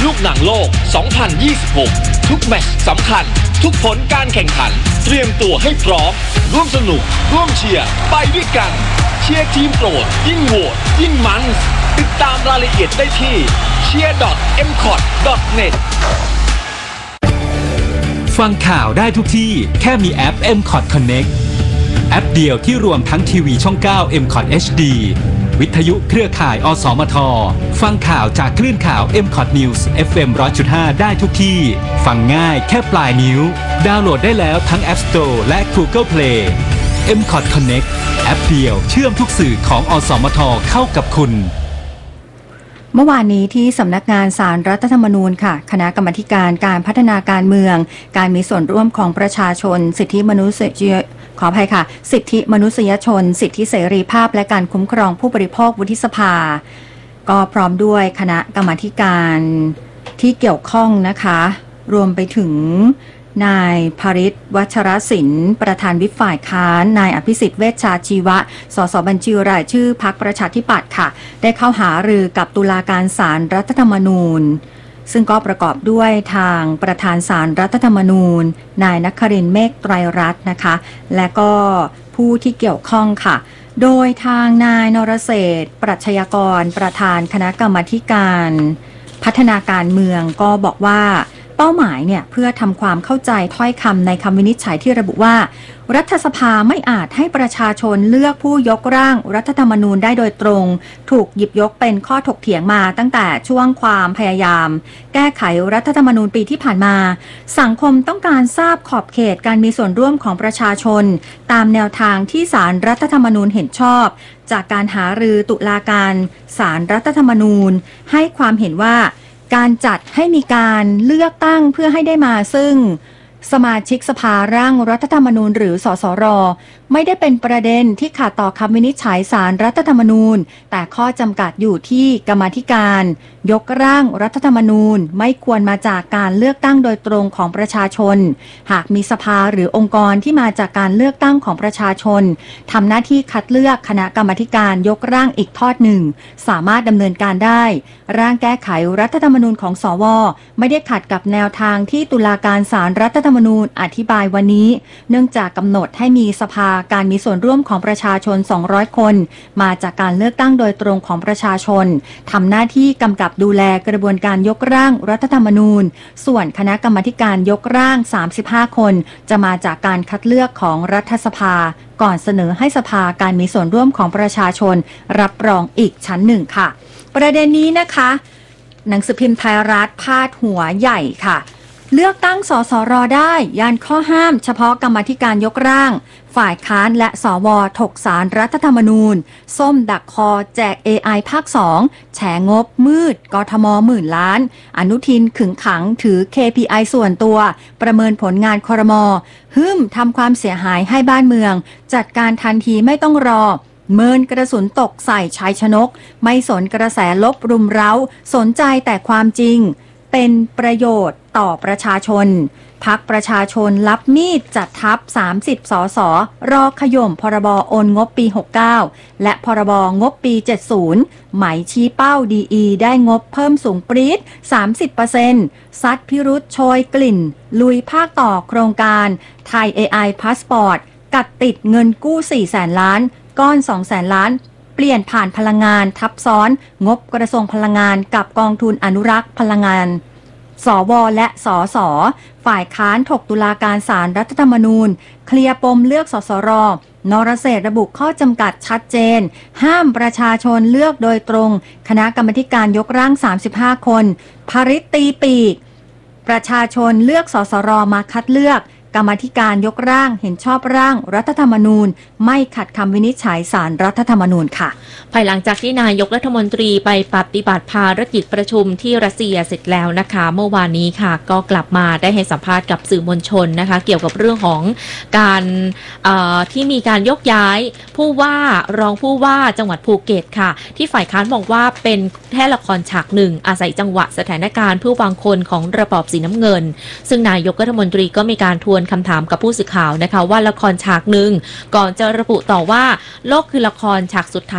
ลูกหนังโลก 2026 ทุกแมตช์สำคัญทุกผลการแข่งขันเตรียมตัวให้พร้อมร่วมสนุกร่วมเชียร์ไปด้วยกันเชียร์ทีมโปรดยิ่งโหวตยิ่งมันติดตามรายละเอียดได้ที่ cheer.mcot.net ฟังข่าวได้ทุกที่แค่มีแอป MCOT Connect แอปเดียวที่รวมทั้งทีวีช่อง 9 MCOT HD วิทยุเครือข่ายอสมทฟังข่าวจากคลื่นข่าว MCOT News FM 100.5 ได้ทุกที่ฟังง่ายแค่ปลายนิ้วดาวน์โหลดได้แล้วทั้ง App Store และ Google Play MCOT Connect แอปเดียวเชื่อมทุกสื่อของอสมทเข้ากับคุณเมื่อวานนี้ที่สำนักงานศาลรัฐธรรมนูญค่ะคณะกรรมาธิการการพัฒนาการเมืองการมีส่วนร่วมของประชาชนสิทธิมนุษยชนสิทธิเสรีภาพและการคุ้มครองผู้บริโภควุฒิสภาก็พร้อมด้วยคณะกรรมาธิการที่เกี่ยวข้องนะคะรวมไปถึงนายภริษฐ์วัชรศิลป์ประธานวิปฝ่ายค้านนายอภิสิทธิ์เวชชาชีวะสสบัญชีรายชื่อพรรคประชาธิปัตย์ค่ะได้เข้าหารือกับตุลาการศาลรัฐธรรมนูญซึ่งก็ประกอบด้วยทางประธานศาลรัฐธรรมนูญนายนครินทร์เมฆไตรรัตน์นะคะและก็ผู้ที่เกี่ยวข้องค่ะโดยทางนายนรเศรษฐ์ปรัชญากรประธานคณะกรรมาธิการพัฒนาการเมืองก็บอกว่าเป้าหมายเนี่ยเพื่อทำความเข้าใจถ้อยคำในคำวินิจฉัยที่ระบุว่ารัฐสภาไม่อาจให้ประชาชนเลือกผู้ยกร่างรัฐธรรมนูญได้โดยตรงถูกหยิบยกเป็นข้อถกเถียงมาตั้งแต่ช่วงความพยายามแก้ไขรัฐธรรมนูญปีที่ผ่านมาสังคมต้องการทราบขอบเขตการมีส่วนร่วมของประชาชนตามแนวทางที่ศาลรัฐธรรมนูญเห็นชอบจากการหารือตุลาการศาลรัฐธรรมนูญให้ความเห็นว่าการจัดให้มีการเลือกตั้งเพื่อให้ได้มาซึ่งสมาชิกสภาร่างรัฐธรรมนูญหรือสสรไม่ได้เป็นประเด็นที่ขัดต่อคำวินิจฉัยศาลรัฐธรรมนูญแต่ข้อจำกัดอยู่ที่กรรมาธิการยกร่างรัฐธรรมนูญไม่ควรมาจากการเลือกตั้งโดยตรงของประชาชนหากมีสภาหรือองค์กรที่มาจากการเลือกตั้งของประชาชนทำหน้าที่คัดเลือกคณะกรรมาธิการยกร่างอีกทอดหนึ่งสามารถดำเนินการได้ร่างแก้ไขรัฐธรรมนูญของสวไม่ได้ขัดกับแนวทางที่ตุลาการศาลรัฐธรรมนูญอธิบายวันนี้เนื่องจากกำหนดให้มีสภาการมีส่วนร่วมของประชาชน200คนมาจากการเลือกตั้งโดยตรงของประชาชนทำหน้าที่กำกับดูแลกระบวนการยกร่างรัฐธรรมนูญส่วนคณะกรรมาธิการยกร่าง35คนจะมาจากการคัดเลือกของรัฐสภาก่อนเสนอให้สภาการมีส่วนร่วมของประชาชนรับรองอีกชั้นหนึ่งค่ะประเด็นนี้นะคะหนังสือพิมพ์ไทยรัฐพาดหัวใหญ่ค่ะเลือกตั้งสสรได้ยันข้อห้ามเฉพาะกรรมาธิการยกร่างฝ่ายค้านและสวถกศาลรัฐธรรมนูญส้มดักคอแจก AI ภาค 2แฉงบมืดกทมหมื่นล้านอนุทินขึงขังถือ KPI ส่วนตัวประเมินผลงานครม.ทำความเสียหายให้บ้านเมืองจัดการทันทีไม่ต้องรอเมินกระสุนตกใส่ชายชนกไม่สนกระแสลบรุมเร้าสนใจแต่ความจริงเป็นประโยชน์ต่อประชาชนพรรคประชาชนรับมีดจัดทัพ30 สสรอขย่มพรบโอนงบปี69และพรบงบปี70หมายชี้เป้าดีได้งบเพิ่มสูงปรี๊ด 30% ซัดพิรุธโชยกลิ่นลุยภาคต่อโครงการไทย AI พาสปอร์ตกัดติดเงินกู้ 400,000 ล้านก้อน 200,000 ล้านเปลี่ยนผ่านพลังงานทับซ้อนงบกระทรวงพลังงานกับกองทุนอนุรักษ์พลังงานสวและสสฝ่ายค้านถกตุลาการศาลรัฐธรรมนูญเคลียร์ปมเลือกสสรนรเศรษฐ์ระบุข้อจำกัดชัดเจนห้ามประชาชนเลือกโดยตรงคณะกรรมาธิการยกร่าง35คนภริษฐ์ตีปีกประชาชนเลือกสสรมาคัดเลือกกรรมาธิการยกร่างเห็นชอบร่างรัฐธรรมนูญไม่ขัดคำวินิจฉัยศาลรัฐธรรมนูญค่ะภายหลังจากที่นายกรัฐมนตรีไปปฏิบัติภารกิจประชุมที่รัสเซียเสร็จแล้วนะคะเมื่อวานนี้ค่ะก็กลับมาได้ให้สัมภาษณ์กับสื่อมวลชนนะคะเกี่ยวกับเรื่องของการที่มีการยกย้ายผู้ว่ารองผู้ว่าจังหวัดภูเก็ตค่ะที่ฝ่ายค้านบอกว่าเป็นแค่ละครฉากหนึ่งอาศัยจังหวะสถานการณ์ผู้วางคนของระบอบสีน้ำเงินซึ่งนายกรัฐมนตรีก็มีการทวนคำถามกับผู้สื่อข่าวนะคะว่าละครฉากหนึ่งก่อนจะระบุต่อว่าโลกคือละครฉากสุดท้าย